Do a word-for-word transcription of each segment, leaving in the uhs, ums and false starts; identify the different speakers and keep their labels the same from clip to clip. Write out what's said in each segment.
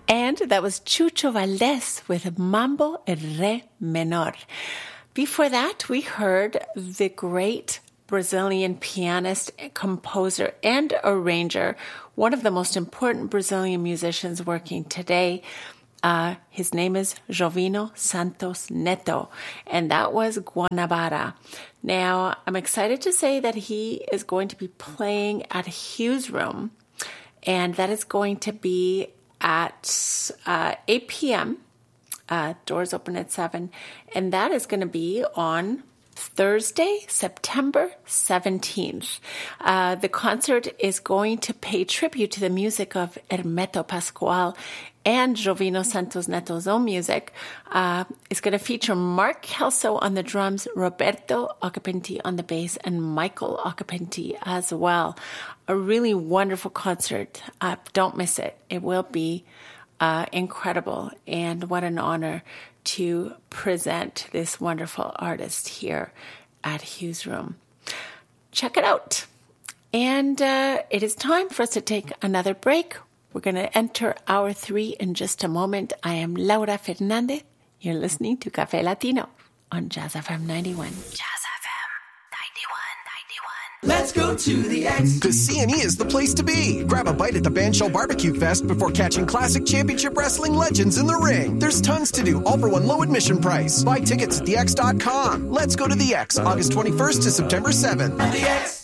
Speaker 1: And that was Chucho Valdés with Mambo Re Menor. Before that, we heard the great Brazilian pianist, composer, and arranger, one of the most important Brazilian musicians working today. Uh, his name is Jovino Santos Neto, and that was Guanabara. Now, I'm excited to say that he is going to be playing at Hughes Room, and that is going to be at uh, eight p.m. Uh, doors open at seven, and that is going to be on Thursday, September seventeenth. Uh, the concert is going to pay tribute to the music of Hermeto Pascoal and Jovino Santos Neto's own music. Uh, it's going to feature Mark Kelso on the drums, Roberto Occhipinti on the bass, and Michael Occhipinti as well. A really wonderful concert. Uh, don't miss it. It will be uh, incredible, and what an honor to present this wonderful artist here at Hughes Room. Check it out. And uh, it is time for us to take another break. We're going to enter hour three in just a moment. I am Laura Fernandez. You're listening to Café Latino on Jazz F M ninety-one. Jazz F M ninety-one, ninety-one.
Speaker 2: Let's go to the X.
Speaker 3: Because C and E is the place to be. Grab a bite at the Band Shell Barbecue Fest before catching classic championship wrestling legends in the ring. There's tons to do, all for one low admission price. Buy tickets at the x dot com. Let's go to the X, August twenty-first to September seventh.
Speaker 2: The X.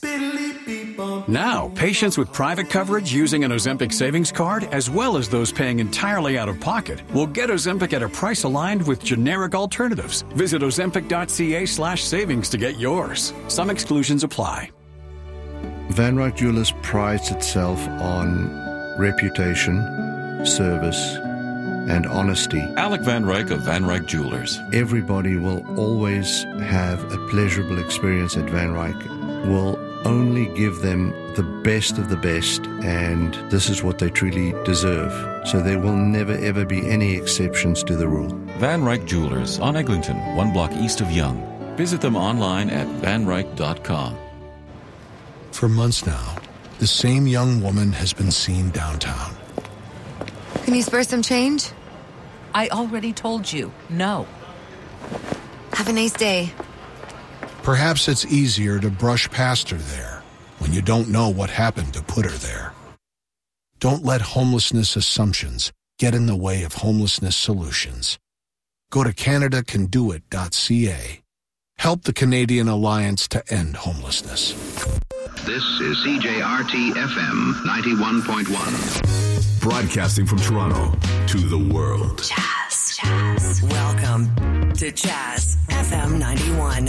Speaker 4: Now, patients with private coverage using an Ozempic savings card, as well as those paying entirely out of pocket, will get Ozempic at a price aligned with generic alternatives. Visit ozempic.ca slash savings to get yours. Some exclusions apply.
Speaker 5: Van Ryck Jewelers prides itself on reputation, service, and honesty.
Speaker 6: Alec Van Ryck of Van Ryck Jewelers.
Speaker 5: Everybody will always have a pleasurable experience at Van Ryck. Will only give them the best of the best, and this is what they truly deserve. So there will never ever be any exceptions to the rule.
Speaker 6: Van Ryck Jewelers on Eglinton, one block east of Young. Visit them online at van ryck dot com.
Speaker 7: For months now, the same young woman has been seen downtown.
Speaker 8: Can you spare some change?
Speaker 9: I already told you, no.
Speaker 8: Have a nice day.
Speaker 7: Perhaps it's easier to brush past her there when you don't know what happened to put her there. Don't let homelessness assumptions get in the way of homelessness solutions. Go to canada can do it dot c a. Help the Canadian Alliance to End Homelessness.
Speaker 10: This is C J R T F M ninety-one point one.
Speaker 11: Broadcasting from Toronto to the world.
Speaker 12: Jazz. Jazz. Welcome to Jazz F M ninety-one.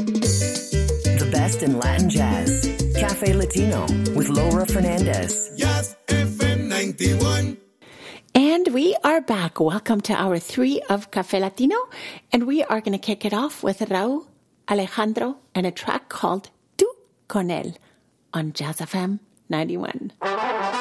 Speaker 12: The best in Latin jazz. Café Latino with Laura Fernandez.
Speaker 2: Jazz F M ninety-one.
Speaker 1: And we are back. Welcome to hour three of Café Latino. And we are going to kick it off with Raúl Alejandro and a track called Tu Con Él on Jazz F M ninety-one.